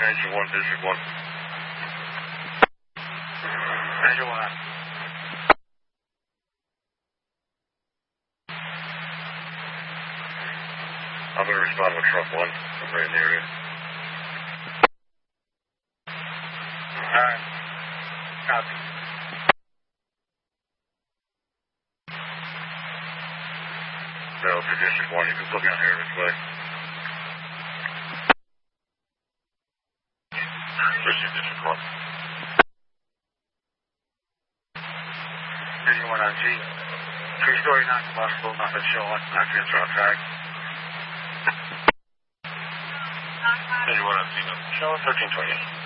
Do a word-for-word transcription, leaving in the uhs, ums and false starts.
Angel one, District one. Angel one. I'm going to respond with truck one. I'm right in the area. Alright. Copy. No, to District one. You can put me on here this way. District, District one. Angel one on G. Three-story non-combustible, nothing showing. Not transfer outside. Angel one on C, nothing showing. thirteen twenty.